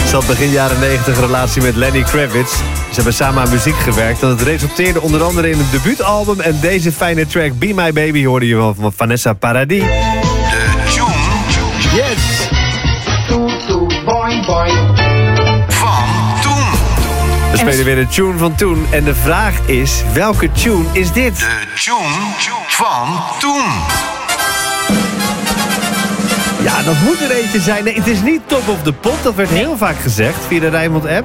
Ze had begin jaren 90 een relatie met Lenny Kravitz. Ze hebben samen aan muziek gewerkt. En het resulteerde onder andere in een debuutalbum. En deze fijne track Be My Baby hoorde je van Vanessa Paradis. De tune. Yes! Boing, boing. Van toen. We spelen weer de tune van toen. En de vraag is, welke tune is dit? De tune van toen. Ja, dat moet er eentje zijn. Nee, het is niet Top of the Pot. Dat werd heel vaak gezegd via de Rijnmond-app.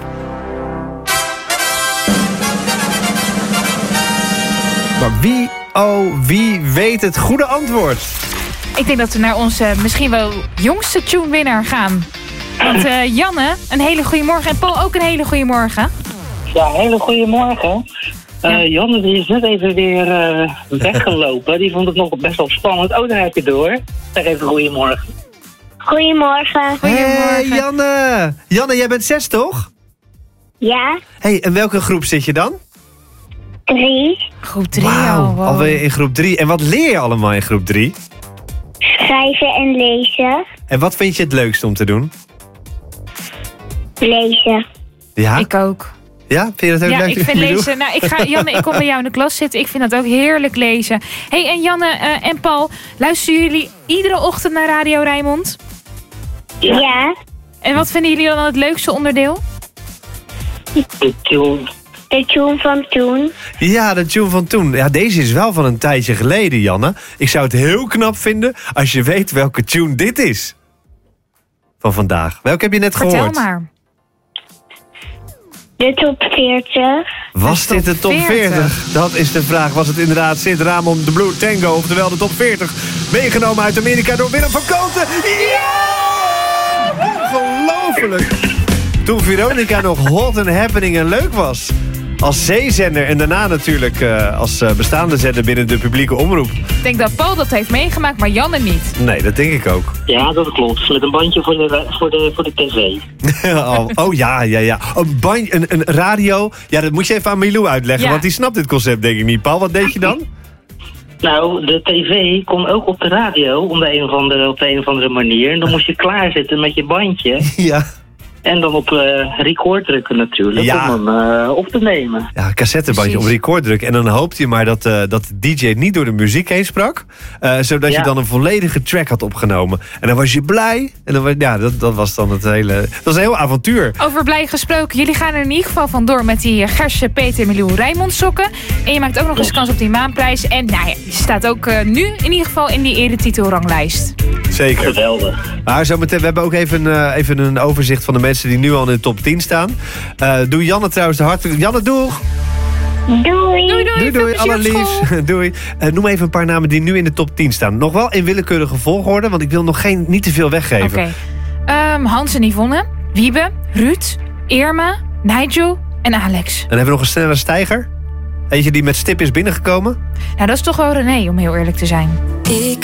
Maar wie weet het goede antwoord? Ik denk dat we naar onze misschien wel jongste tune-winnaar gaan. Want Janne, een hele goede morgen. En Paul ook een hele goede morgen. Ja, hele goede morgen. Janne die is net even weer weggelopen. Die vond het nog best wel spannend. Oh, daar heb je door. Zeg even goedemorgen. Goedemorgen. Hey Janne! Janne, jij bent 6 toch? Ja, Hey, en welke groep zit je dan? 3. Groep 3 Wauw, alweer in groep 3. En wat leer je allemaal in groep 3? Schrijven en lezen. En wat vind je het leukste om te doen? Lezen. Ja? Ik ook. Ja? Vind je dat ook Ja, leuk? ik vind lezen... Nou, Janne, ik kom bij jou in de klas zitten. Ik vind dat ook heerlijk lezen. Hey, en Janne en Paul, luisteren jullie iedere ochtend naar Radio Rijnmond? Ja. En wat vinden jullie dan het leukste onderdeel? De tune. De tune van toen. Ja, de tune van toen. Ja, deze is wel van een tijdje geleden, Janne. Ik zou het heel knap vinden als je weet welke tune dit is. Van vandaag. Welke heb je net gehoord? Vertel maar. De top 40. Was dit de top 40? Dat is de vraag. Was het inderdaad Sid Ramon, de Blue Tango, oftewel de top 40? Meegenomen uit Amerika door Willem van Koten. Ja! Ongelooflijk. Toen Veronica nog hot and happening en leuk was. Als zeezender en daarna natuurlijk als bestaande zender binnen de publieke omroep. Ik denk dat Paul dat heeft meegemaakt, maar Janne niet. Nee, dat denk ik ook. Ja, dat klopt. Met een bandje voor de tv. Ja. Een radio. Ja, dat moet je even aan Milou uitleggen. Ja. Want die snapt dit concept denk ik niet. Paul, wat deed je dan? Nou, de tv kon ook op de radio op de een of andere manier. En dan moest je klaarzitten met je bandje. Ja. En dan op record drukken natuurlijk, Ja. om hem op te nemen. Ja, cassettebandje op Precies. record drukken. En dan hoopte je maar dat de DJ niet door de muziek heen sprak. Zodat je dan een volledige track had opgenomen. En dan was je blij. En dan, dat was dan het hele... Dat was een heel avontuur. Over blij gesproken, jullie gaan er in ieder geval vandoor met die Gerse Peter Milou Rijnmond sokken. En je maakt ook nog eens kans op die maanprijs. En nou ja, je staat ook nu in ieder geval in die eretitelranglijst. Zeker. Geweldig. Maar zometeen, we hebben ook even een overzicht van de mensen die nu al in de top 10 staan. Doe Janne trouwens de hartelijk... Janne, doeg! Doei. Doei, doei. Doei, Veel plezier op allerliefst. school. Doei. Noem even een paar namen die nu in de top 10 staan. Nog wel in willekeurige volgorde, want ik wil nog niet te veel weggeven. Oké. Hans en Yvonne, Wiebe, Ruud, Irma, Nigel en Alex. Dan hebben we nog een snelle stijger. Eentje die met stip is binnengekomen. Nou, dat is toch wel René, om heel eerlijk te zijn. Ik